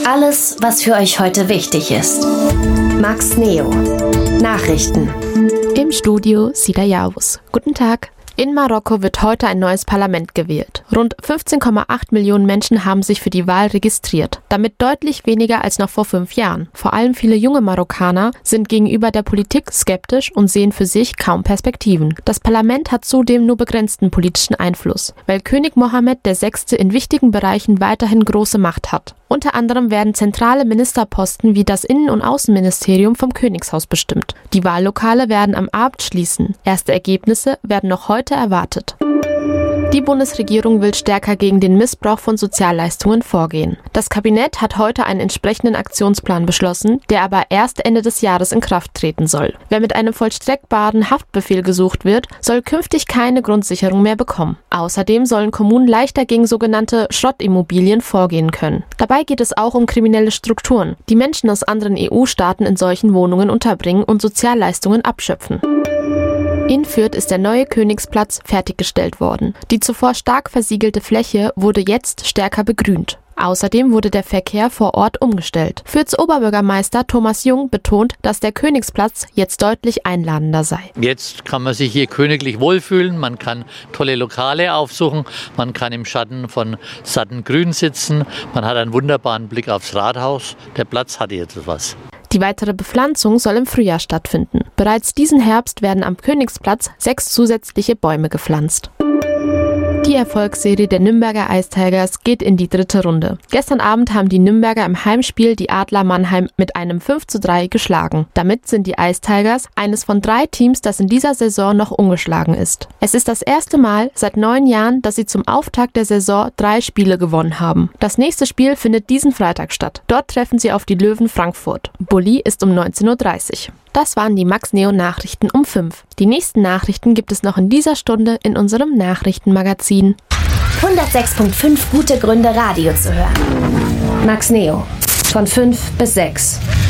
Alles, was für euch heute wichtig ist. Max Neo. Nachrichten. Im Studio Sida Yavuz. Guten Tag. In Marokko wird heute ein neues Parlament gewählt. Rund 15,8 Millionen Menschen haben sich für die Wahl registriert. Damit deutlich weniger als noch vor 5 Jahren. Vor allem viele junge Marokkaner sind gegenüber der Politik skeptisch und sehen für sich kaum Perspektiven. Das Parlament hat zudem nur begrenzten politischen Einfluss, weil König Mohammed VI. In wichtigen Bereichen weiterhin große Macht hat. Unter anderem werden zentrale Ministerposten wie das Innen- und Außenministerium vom Königshaus bestimmt. Die Wahllokale werden am Abend schließen. Erste Ergebnisse werden noch heute erwartet. Die Bundesregierung will stärker gegen den Missbrauch von Sozialleistungen vorgehen. Das Kabinett hat heute einen entsprechenden Aktionsplan beschlossen, der aber erst Ende des Jahres in Kraft treten soll. Wer mit einem vollstreckbaren Haftbefehl gesucht wird, soll künftig keine Grundsicherung mehr bekommen. Außerdem sollen Kommunen leichter gegen sogenannte Schrottimmobilien vorgehen können. Dabei geht es auch um kriminelle Strukturen, die Menschen aus anderen EU-Staaten in solchen Wohnungen unterbringen und Sozialleistungen abschöpfen. In Fürth ist der neue Königsplatz fertiggestellt worden. Die zuvor stark versiegelte Fläche wurde jetzt stärker begrünt. Außerdem wurde der Verkehr vor Ort umgestellt. Fürths Oberbürgermeister Thomas Jung betont, dass der Königsplatz jetzt deutlich einladender sei. Jetzt kann man sich hier königlich wohlfühlen, man kann tolle Lokale aufsuchen, man kann im Schatten von satten Grün sitzen, man hat einen wunderbaren Blick aufs Rathaus. Der Platz hat jetzt was. Die weitere Bepflanzung soll im Frühjahr stattfinden. Bereits diesen Herbst werden am Königsplatz 6 zusätzliche Bäume gepflanzt. Die Erfolgsserie der Nürnberger Ice Tigers geht in die 3. Runde. Gestern Abend haben die Nürnberger im Heimspiel die Adler Mannheim mit einem 5:3 geschlagen. Damit sind die Ice Tigers eines von 3 Teams, das in dieser Saison noch ungeschlagen ist. Es ist das erste Mal seit 9 Jahren, dass sie zum Auftakt der Saison 3 Spiele gewonnen haben. Das nächste Spiel findet diesen Freitag statt. Dort treffen sie auf die Löwen Frankfurt. Bulli ist um 19:30 Uhr. Das waren die Max Neo Nachrichten um 5. Die nächsten Nachrichten gibt es noch in dieser Stunde in unserem Nachrichtenmagazin. 106.5 gute Gründe, Radio zu hören. Max Neo. Von 5 bis 6.